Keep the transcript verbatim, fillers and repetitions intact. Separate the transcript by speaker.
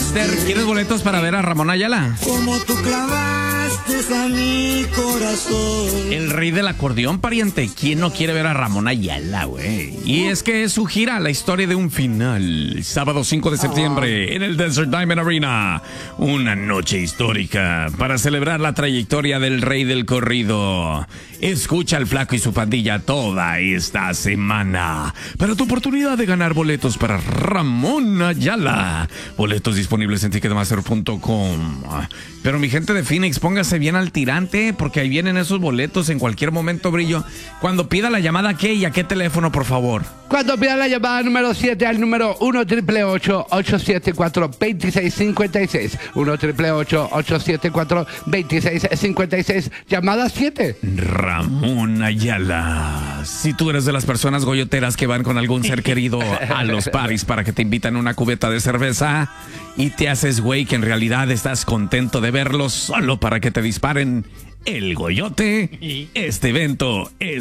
Speaker 1: Mister, ¿quieres boletos para ver a Ramón Ayala?
Speaker 2: Como tú clavaste a mi corazón.
Speaker 1: El rey del acordeón, pariente. ¿Quién no quiere ver a Ramón Ayala, güey? Y es que es su gira, la historia de un final. Sábado cinco de septiembre en el Desert Diamond Arena. Una noche histórica para celebrar la trayectoria del rey del corrido. Escucha al Flaco y su pandilla toda esta semana para tu oportunidad de ganar boletos para Ramón Ayala. Boletos disponibles en ticketmaster punto com. Pero mi gente de Phoenix, póngase bien al tirante porque ahí vienen esos boletos en cualquier momento, Brillo. Cuando pida la llamada, ¿qué y a qué teléfono, por favor?
Speaker 3: Cuando pida la llamada número siete al número uno triple ocho, ocho siete cuatro, dos seis cinco seis. uno triple ocho, ocho siete cuatro, dos seis cinco seis. Llamada siete.
Speaker 1: Ramón Ayala. Si tú eres de las personas goyoteras que van con algún ser querido a los paris para que te invitan una cubeta de cerveza y te haces güey que en realidad estás contento de verlos solo para que te disparen el goyote, este evento es